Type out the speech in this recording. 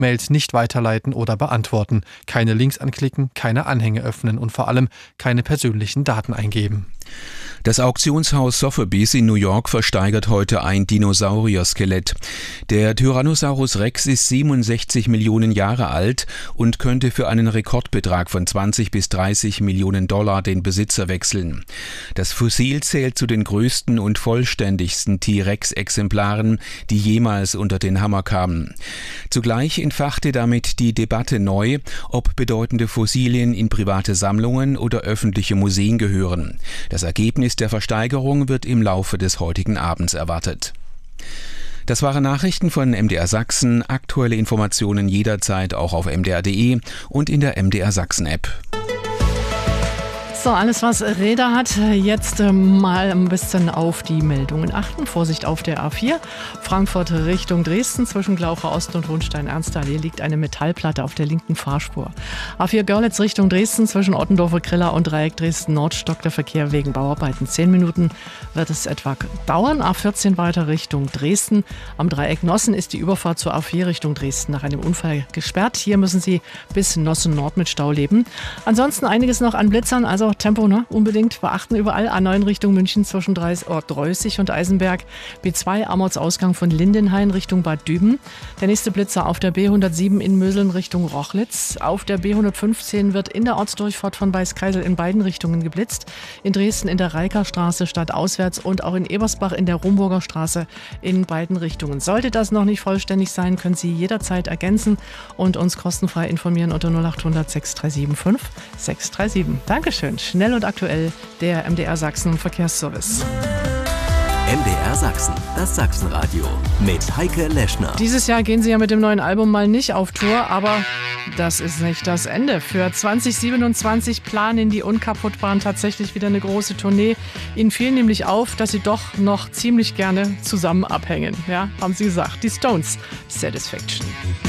Mails nicht weiterleiten oder beantworten, keine Links anklicken, keine Anhänge öffnen und vor allem keine persönlichen Daten eingeben. Das Auktionshaus Sotheby's in New York versteigert heute ein Dinosaurier-Skelett. Der Tyrannosaurus Rex ist 67 Millionen Jahre alt und könnte für einen Rekordbetrag von 20 bis 30 Millionen Dollar den Besitzer wechseln. Das Fossil zählt zu den größten und vollständigsten T-Rex-Exemplaren, die jemals unter den Hammer kamen. Zugleich entfachte damit die Debatte neu, ob bedeutende Fossilien in private Sammlungen oder öffentliche Museen gehören. Das Ergebnis der Versteigerung wird im Laufe des heutigen Abends erwartet. Das waren Nachrichten von MDR Sachsen. Aktuelle Informationen jederzeit auch auf mdr.de und in der MDR Sachsen App. So, alles was Räder hat, jetzt mal ein bisschen auf die Meldungen achten. Vorsicht auf der A4, Frankfurt Richtung Dresden, zwischen Glaucher Ost und Hohenstein-Ernstthal. Hier liegt eine Metallplatte auf der linken Fahrspur. A4 Görlitz Richtung Dresden, zwischen Ottendorfer Griller und Dreieck Dresden-Nord stockt der Verkehr wegen Bauarbeiten. 10 Minuten wird es etwa dauern. A14 weiter Richtung Dresden. Am Dreieck Nossen ist die Überfahrt zur A4 Richtung Dresden nach einem Unfall gesperrt. Hier müssen Sie bis Nossen Nord mit Stau leben. Ansonsten einiges noch an Blitzern, also Tempo, ne? Unbedingt beachten überall. A9 Richtung München zwischen Dreußig und Eisenberg. B2 Amortsausgang von Lindenhain Richtung Bad Düben. Der nächste Blitzer auf der B107 in Möseln Richtung Rochlitz. Auf der B115 wird in der Ortsdurchfahrt von Weißkeisel in beiden Richtungen geblitzt. In Dresden in der Reikerstraße stadtauswärts und auch in Ebersbach in der Rumburger Straße in beiden Richtungen. Sollte das noch nicht vollständig sein, können Sie jederzeit ergänzen und uns kostenfrei informieren unter 0800 6375 637. Dankeschön. Schnell und aktuell, der MDR Sachsen Verkehrsservice. MDR Sachsen, das Sachsenradio mit Heike Leschner. Dieses Jahr gehen Sie ja mit dem neuen Album mal nicht auf Tour, aber das ist nicht das Ende. Für 2027 planen die Unkaputtbaren tatsächlich wieder eine große Tournee. Ihnen fiel nämlich auf, dass sie doch noch ziemlich gerne zusammen abhängen. Ja, haben sie gesagt. Die Stones, Satisfaction.